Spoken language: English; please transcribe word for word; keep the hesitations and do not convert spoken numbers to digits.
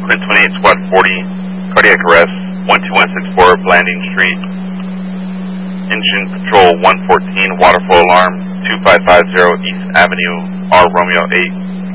Quint twenty-eight, Squad forty, cardiac arrest, one two one six four, Blanding Street. Engine Patrol one fourteen, waterfall alarm, two five five zero East Avenue, R Romeo eight.